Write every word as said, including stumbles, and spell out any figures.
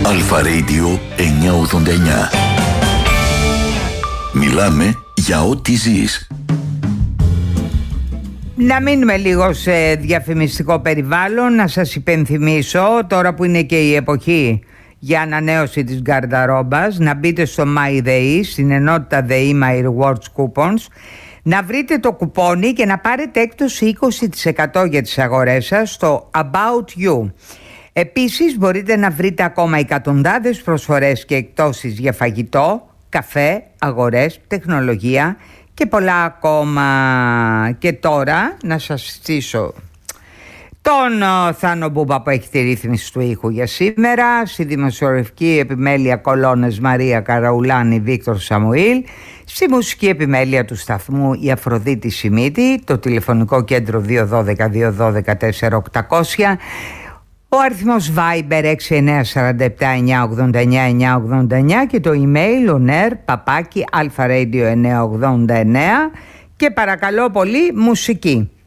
Αλφα Radio εννιακόσια ογδόντα εννιά. Μιλάμε για ό,τι ζεις. Να μείνουμε λίγο σε διαφημιστικό περιβάλλον. Να σας υπενθυμίσω, τώρα που είναι και η εποχή για ανανέωση της γκαρνταρόμπας, να μπείτε στο MyDay, στην ενότητα ΔΕΗ My Rewards Coupons, να βρείτε το κουπόνι και να πάρετε έκπτωση είκοσι τοις εκατό για τις αγορές σας στο About You. Επίσης μπορείτε να βρείτε ακόμα εκατοντάδες προσφορές και εκπτώσεις για φαγητό, καφέ, αγορές, τεχνολογία και πολλά ακόμα. Και τώρα να σας στήσω τον uh, Θάνο Μπούμπα που έχει τη ρύθμιση του ήχου για σήμερα, στη δημοσιογραφική επιμέλεια κολόνες Μαρία Καραουλάνη, Βίκτορ Σαμουήλ, στη μουσική επιμέλεια του σταθμού η Αφροδίτη Σιμίτη, το τηλεφωνικό κέντρο δύο ένα δύο δύο ένα δύο τέσσερα οκτακόσια, ο αριθμός Viber έξι εννιά τέσσερα επτά εννιά ογδόντα εννιά εννιά ογδόντα εννιά και το email oner παπάκι αλφα radio εννιακόσια ογδόντα εννέα. Και παρακαλώ πολύ, μουσική.